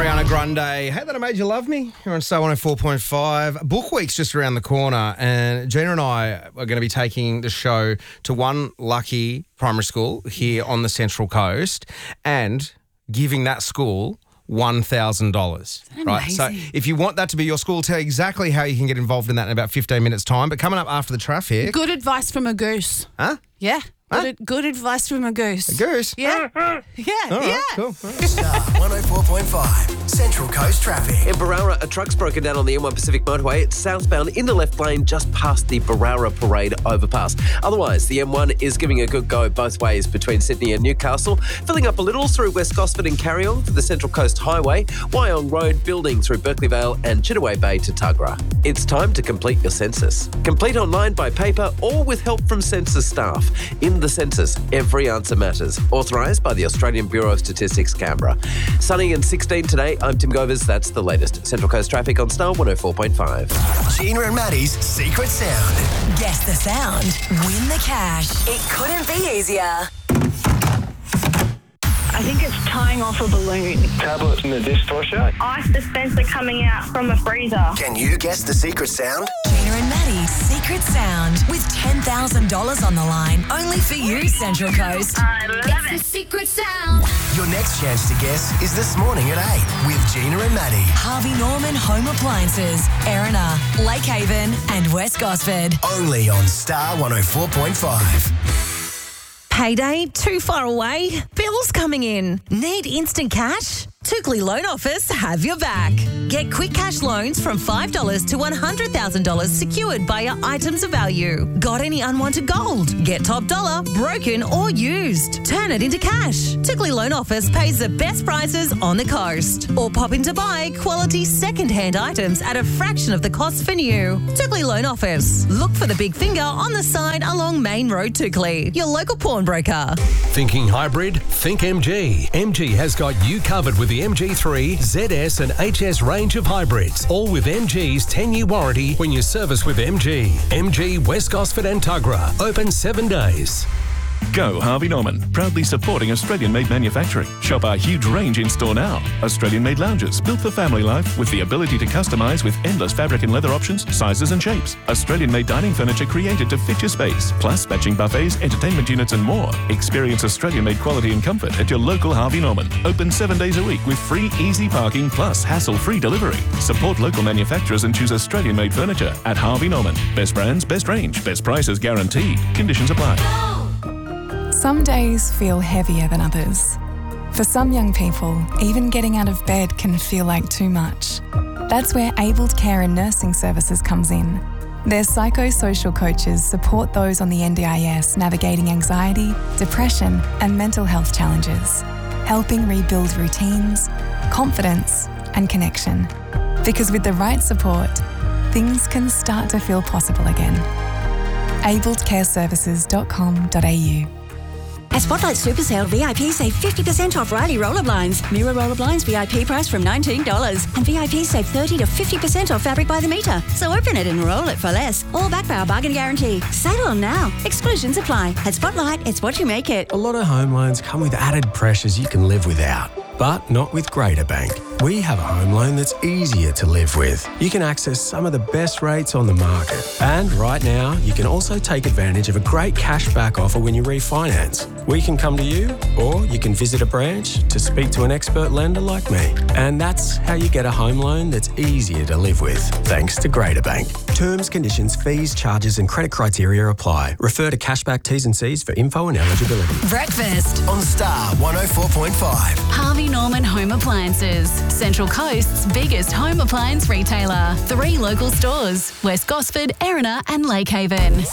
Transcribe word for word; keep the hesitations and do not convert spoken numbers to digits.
Ariana Grande. Hey, that I made you love me. You're on Star one oh four point five. Book Week's just around the corner, and Gina and I are going to be taking the show to one lucky primary school here on the Central Coast and giving that school one thousand dollars. Right? So if you want that to be your school, tell exactly how you can get involved in that in about fifteen minutes' time. But coming up after the traffic. Good advice from a goose. Huh? Yeah. Huh? Good, good advice from a goose. A goose? Yeah. yeah. All right, yeah. cool. Star one oh four point five, Central Coast traffic. In Barara, a truck's broken down on the M one Pacific motorway. It's southbound in the left lane just past the Barara Parade overpass. Otherwise, the M one is giving a good go both ways between Sydney and Newcastle, filling up a little through West Gosford and Carryong for the Central Coast Highway, Wyong Road building through Berkeley Vale and Chittaway Bay to Tuggerah. It's time to complete your census. Complete online by paper or with help from census staff. In the census, every answer matters. Authorised by the Australian Bureau of Statistics, Canberra. Sunny and sixteen today. I'm Tim Govers. That's the latest. Central Coast traffic on Star one oh four point five. Gina and Maddie's secret sound. Guess the sound. Win the cash. It couldn't be easier. I think it's tying off a balloon. Tablets in the dishwasher. Ice dispenser coming out from a freezer. Can you guess the secret sound? Gina and Maddie's secret sound with ten thousand dollars on the line. Only for you, Central Coast. I love It's it. the secret sound. Your next chance to guess is this morning at eight with Gina and Maddie. Harvey Norman Home Appliances, Erina, Lake Haven and West Gosford. Only on Star one oh four point five. Payday too far away? Bills coming in? Need instant cash? Tookley Loan Office have your back. Get quick cash loans from five dollars to one hundred thousand dollars secured by your items of value. Got any unwanted gold? Get top dollar, broken or used. Turn it into cash. Tookley Loan Office pays the best prices on the coast. Or pop in to buy quality second-hand items at a fraction of the cost for new. Tookley Loan Office. Look for the big finger on the sign along Main Road, Tookley. Your local pawnbroker. Thinking hybrid? Think M G. M G has got you covered with the M G three, Z S and H S range of hybrids, all with M G's ten-year warranty when you service with M G. M G West Gosford and Tuggerah, open seven days. Go Harvey Norman, proudly supporting Australian-made manufacturing. Shop our huge range in store now. Australian-made lounges built for family life with the ability to customise with endless fabric and leather options, sizes and shapes. Australian-made dining furniture created to fit your space, plus matching buffets, entertainment units and more. Experience Australian-made quality and comfort at your local Harvey Norman. Open seven days a week with free easy parking plus hassle-free delivery. Support local manufacturers and choose Australian-made furniture at Harvey Norman. Best brands, best range, best prices guaranteed. Conditions apply. Some days feel heavier than others. For some young people, even getting out of bed can feel like too much. That's where Abled Care and Nursing Services comes in. Their psychosocial coaches support those on the N D I S navigating anxiety, depression, and mental health challenges, helping rebuild routines, confidence, and connection. Because with the right support, things can start to feel possible again. abled care services dot com dot a u. At Spotlight Super Sale, V I P save fifty percent off Riley roller blinds. Mirror roller blinds V I P price from nineteen dollars. And V I P save thirty to fifty percent off fabric by the metre. So open it and roll it for less. All backed by our bargain guarantee. Sale on now. Exclusions apply. At Spotlight, it's what you make it. A lot of home loans come with added pressures you can live without. But not with Greater Bank. We have a home loan that's easier to live with. You can access some of the best rates on the market. And right now, you can also take advantage of a great cashback offer when you refinance. We can come to you, or you can visit a branch to speak to an expert lender like me. And that's how you get a home loan that's easier to live with, thanks to Greater Bank. Terms, conditions, fees, charges and credit criteria apply. Refer to cashback T's and C's for info and eligibility. Breakfast On Star one oh four point five. Harvey Norman Home Appliances, Central Coast's biggest home appliance retailer. Three local stores, West Gosford, Erina and Lake Haven.